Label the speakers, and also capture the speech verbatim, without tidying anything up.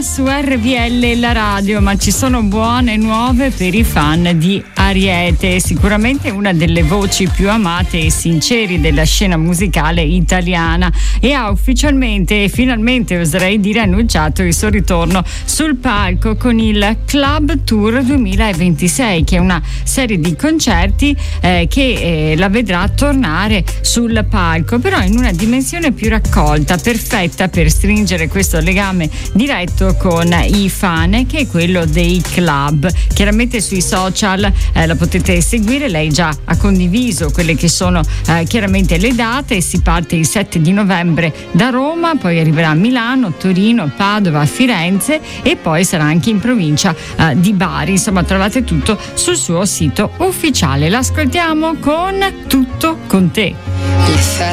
Speaker 1: su R V L la radio, ma ci sono buone nuove per i fan di Ariete, sicuramente una delle voci più amate e sinceri della scena musicale italiana, e ha ufficialmente e finalmente, oserei dire, annunciato il suo ritorno sul palco con il Club Tour duemilaventisei, che è una serie di concerti eh, che eh, la vedrà tornare sul palco, però in una dimensione più raccolta, perfetta per stringere questo legame diretto con i fan, che è quello dei club. Chiaramente sui social eh, la potete seguire, lei già ha condiviso quelle che sono eh, chiaramente le date. Si parte il sette di novembre da Roma, poi arriverà a Milano, Torino, Padova, Firenze e poi sarà anche in provincia eh, di Bari. Insomma, trovate tutto sul suo sito ufficiale. L'ascoltiamo con Tutto con te.